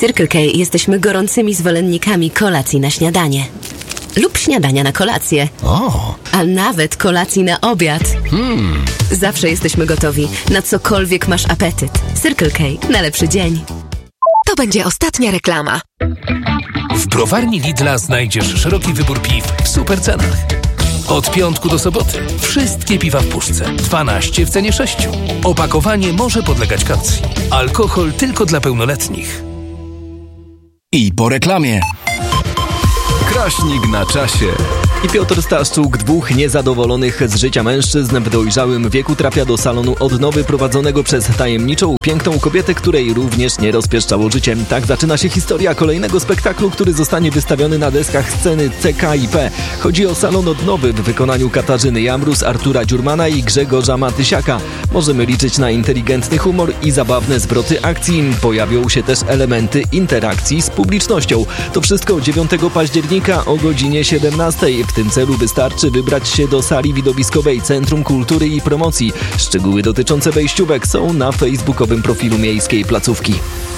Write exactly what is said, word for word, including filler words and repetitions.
Circle K jesteśmy gorącymi zwolennikami kolacji na śniadanie. Lub śniadania na kolację. O. A nawet kolacji na obiad. Hmm. Zawsze jesteśmy gotowi, na cokolwiek masz apetyt. Circle K na lepszy dzień. To będzie ostatnia reklama. W browarni Lidla znajdziesz szeroki wybór piw w super cenach. Od piątku do soboty wszystkie piwa w puszce. dwanaście w cenie sześciu. Opakowanie może podlegać kaucji. Alkohol tylko dla pełnoletnich. I po reklamie. Kraśnik na czasie. I Piotr Staszczuk, dwóch niezadowolonych z życia mężczyzn w dojrzałym wieku, trafia do salonu odnowy prowadzonego przez tajemniczą, piękną kobietę, której również nie rozpieszczało życiem. Tak zaczyna się historia kolejnego spektaklu, który zostanie wystawiony na deskach sceny C K I P. Chodzi o salon odnowy w wykonaniu Katarzyny Jamrus, Artura Dziurmana i Grzegorza Matysiaka. Możemy liczyć na inteligentny humor i zabawne zwroty akcji. Pojawią się też elementy interakcji z publicznością. To wszystko dziewiątego października o godzinie siedemnastej. W tym celu wystarczy wybrać się do sali widowiskowej Centrum Kultury i Promocji. Szczegóły dotyczące wejściówek są na facebookowym profilu Miejskiej Placówki.